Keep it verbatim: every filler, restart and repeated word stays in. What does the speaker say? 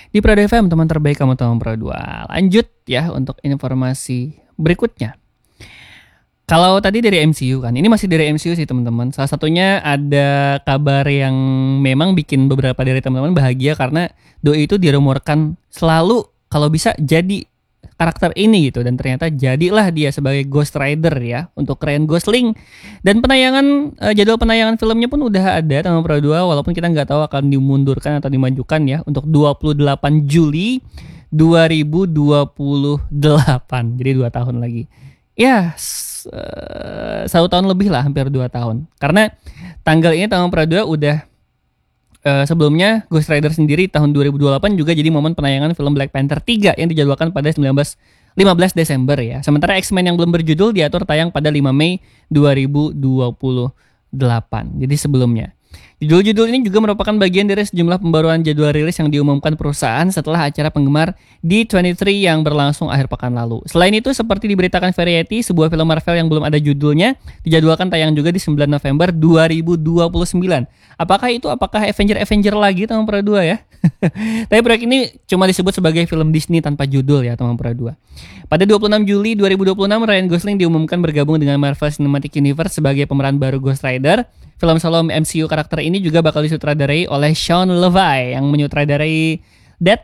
Di Prado F M, teman terbaik kamu teman Pro dua. Lanjut ya untuk informasi berikutnya. Kalau tadi dari M C U kan, ini masih dari M C U sih teman-teman. Salah satunya ada kabar yang memang bikin beberapa dari teman-teman bahagia karena Doi itu dirumorkan selalu kalau bisa jadi karakter ini gitu, dan ternyata jadilah dia sebagai Ghost Rider ya untuk Ryan Gosling. Dan penayangan eh, jadwal penayangan filmnya pun udah ada teman Pro dua, walaupun kita nggak tahu akan dimundurkan atau dimajukan ya untuk dua puluh delapan Juli dua ribu dua puluh delapan. Jadi dua tahun lagi. Ya, s- eh, satu tahun lebih lah, hampir dua tahun. Karena tanggal ini tahun Pro dua udah eh, sebelumnya Ghost Rider sendiri tahun dua ribu dua puluh delapan juga jadi momen penayangan film Black Panther tiga yang dijadwalkan pada sembilan belas lima belas Desember ya. Sementara X-Men yang belum berjudul diatur tayang pada lima Mei dua ribu dua puluh delapan. Jadi sebelumnya. Judul-judul ini juga merupakan bagian dari sejumlah pembaruan jadwal rilis yang diumumkan perusahaan setelah acara penggemar D dua puluh tiga yang berlangsung akhir pekan lalu. Selain itu, seperti diberitakan Variety, sebuah film Marvel yang belum ada judulnya dijadwalkan tayang juga di sembilan November dua ribu dua puluh sembilan. Apakah itu apakah Avenger-Avenger lagi teman Pro dua ya? Tapi proyek ini cuma disebut sebagai film Disney tanpa judul ya teman Pro dua. Pada dua puluh enam Juli dua ribu dua puluh enam, Ryan Gosling diumumkan bergabung dengan Marvel Cinematic Universe sebagai pemeran baru Ghost Rider. Film solo M C U karakter ini juga bakal disutradarai oleh Sean Levy yang menyutradarai